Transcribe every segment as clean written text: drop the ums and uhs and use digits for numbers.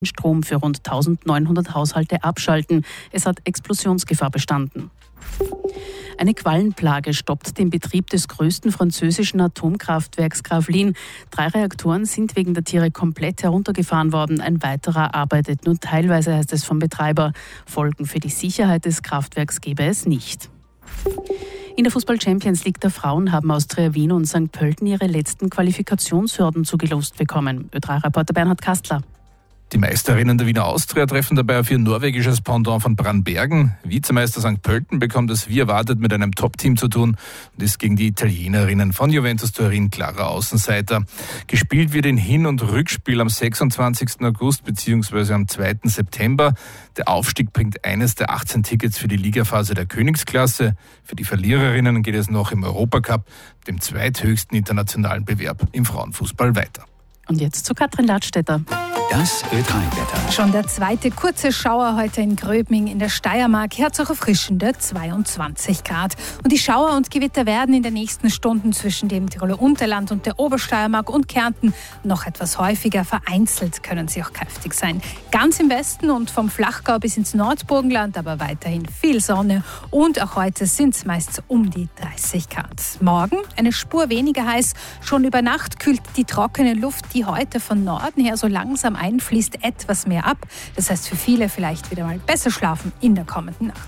Strom für rund 1900 Haushalte abschalten. Es hat Explosionsgefahr bestanden. Eine Quallenplage stoppt den Betrieb des größten französischen Atomkraftwerks Gravelines. 3 Reaktoren sind wegen der Tiere komplett heruntergefahren worden. Ein weiterer arbeitet nur teilweise, heißt es vom Betreiber. Folgen für die Sicherheit des Kraftwerks gebe es nicht. In der Fußball-Champions League der Frauen haben Austria Wien und St. Pölten ihre letzten Qualifikationshürden zugelost bekommen. Ö3-Reporter Bernhard Kastler. Die Meisterinnen der Wiener Austria treffen dabei auf ihr norwegisches Pendant von Brandbergen. Vizemeister St. Pölten bekommt es wie erwartet mit einem Top-Team zu tun und ist gegen die Italienerinnen von Juventus Turin klarer Außenseiter. Gespielt wird in Hin- und Rückspiel am 26. August bzw. am 2. September. Der Aufstieg bringt eines der 18 Tickets für die Ligaphase der Königsklasse. Für die Verliererinnen geht es noch im Europacup, dem zweithöchsten internationalen Bewerb im Frauenfußball, weiter. Und jetzt zu Katrin Ladstätter. Das Ö3-Wetter. Schon der zweite kurze Schauer heute in Gröbming in der Steiermark. Herz auch erfrischende 22 Grad. Und die Schauer und Gewitter werden in den nächsten Stunden zwischen dem Tiroler Unterland und der Obersteiermark und Kärnten noch etwas häufiger. Vereinzelt können sie auch kräftig sein. Ganz im Westen und vom Flachgau bis ins Nordburgenland aber weiterhin viel Sonne. Und auch heute sind es meist um die 30 Grad. Morgen eine Spur weniger heiß. Schon über Nacht kühlt die trockene Luft, die heute von Norden her so langsam einfließt, etwas mehr ab. Das heißt für viele vielleicht wieder mal besser schlafen in der kommenden Nacht.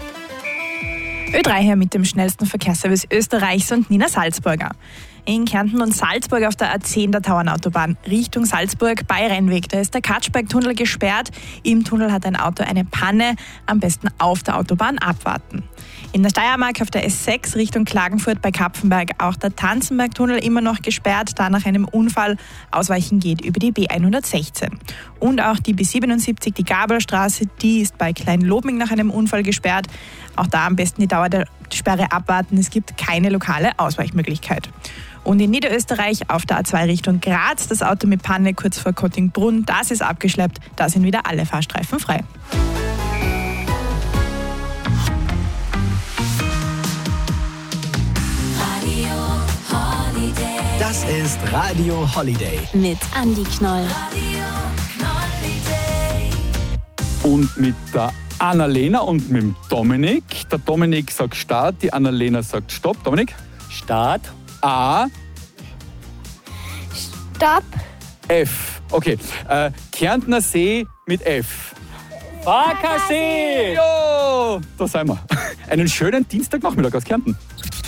Ö3 hier mit dem schnellsten Verkehrsservice Österreichs und Nina Salzburger. In Kärnten und Salzburg auf der A10 der Tauernautobahn Richtung Salzburg bei Rennweg. Da ist der Katschberg-Tunnel gesperrt. Im Tunnel hat ein Auto eine Panne. Am besten auf der Autobahn abwarten. In der Steiermark auf der S6 Richtung Klagenfurt bei Kapfenberg auch der Tanzenberg-Tunnel immer noch gesperrt, da nach einem Unfall ausweichen geht über die B116. Und auch die B77, die Gabelstraße, die ist bei Kleinlobming nach einem Unfall gesperrt. Auch da am besten die Dauer der Sperre abwarten, es gibt keine lokale Ausweichmöglichkeit. Und in Niederösterreich auf der A2 Richtung Graz, das Auto mit Panne kurz vor Kottingbrunn, das ist abgeschleppt, da sind wieder alle Fahrstreifen frei. Das ist Radio Holiday. Mit Andi Knoll. Und mit der Annalena und mit dem Dominik. Der Dominik sagt Start, die Annalena sagt Stopp. Dominik? Start. A. Stopp. F. Okay. Kärntner See mit F. Fackersee! Jo, da sind wir. Einen schönen Dienstagnachmittag aus Kärnten.